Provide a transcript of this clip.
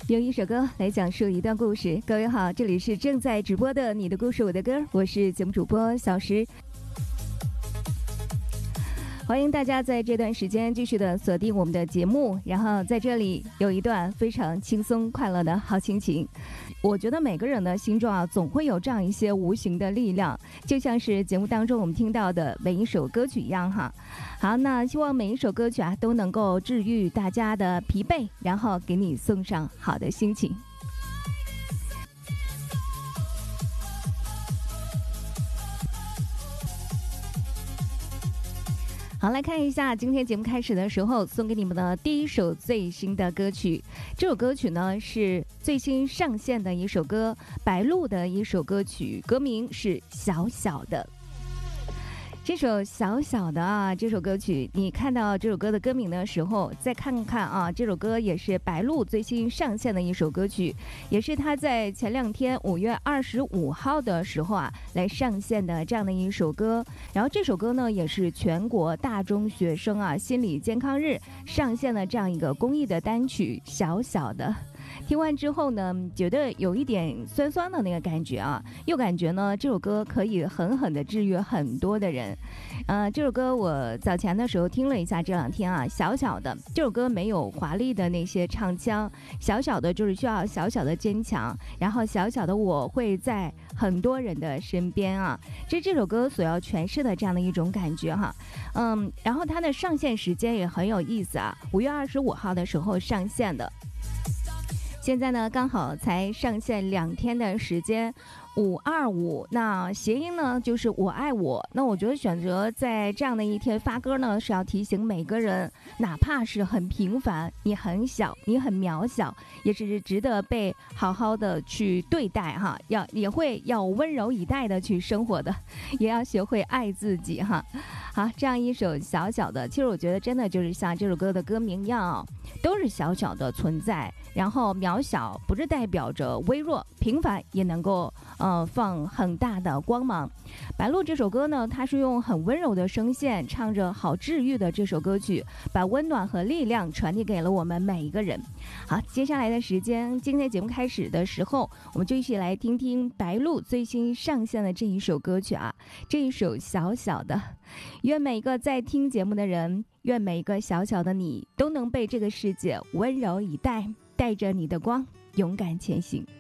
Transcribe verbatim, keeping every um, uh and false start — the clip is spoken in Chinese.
用一首歌来讲述一段故事。各位好，这里是正在直播的你的故事我的歌，我是节目主播小石。欢迎大家在这段时间继续的锁定我们的节目，然后在这里有一段非常轻松快乐的好心情。我觉得每个人的心中啊，总会有这样一些无形的力量，就像是节目当中我们听到的每一首歌曲一样哈。好，那希望每一首歌曲啊都能够治愈大家的疲惫，然后给你送上好的心情。好，来看一下今天节目开始的时候送给你们的第一首最新的歌曲。这首歌曲呢是最新上线的一首歌，白鹿的一首歌曲，歌名是小小的。这首小小的啊，这首歌曲，你看到这首歌的歌名的时候，再看看啊，这首歌也是白鹿最新上线的一首歌曲，也是他在前两天五月二十五号的时候啊来上线的这样的一首歌。然后这首歌呢，也是全国大中学生啊心理健康日上线了这样一个公益的单曲《小小的》。听完之后呢，觉得有一点酸酸的那个感觉啊，又感觉呢这首歌可以狠狠的治愈很多的人。呃，这首歌我早前的时候听了一下，这两天啊，小小的这首歌没有华丽的那些唱腔，小小的就是需要小小的坚强，然后小小的我会在很多人的身边啊，这这首歌所要诠释的这样的一种感觉哈。嗯，然后它的上线时间也很有意思啊，五月二十五号的时候上线的。现在呢，刚好才上线两天的时间，五二五，那谐音呢就是我爱我。那我觉得选择在这样的一天发歌呢，是要提醒每个人，哪怕是很平凡，你很小，你很渺小，也是值得被好好的去对待哈，要也会要温柔以待的去生活的，也要学会爱自己哈。好，这样一首小小的，其实我觉得真的就是像这首歌的歌名一样啊，都是小小的存在，然后渺小不是代表着微弱，平凡也能够呃放很大的光芒。白鹿这首歌呢，它是用很温柔的声线唱着好治愈的这首歌曲，把温暖和力量传递给了我们每一个人。好，接下来的时间，今天节目开始的时候，我们就一起来听听白鹿最新上线的这一首歌曲啊，这一首小小的。愿每一个在听节目的人，愿每一个小小的你，都能被这个世界温柔以待，带着你的光，勇敢前行。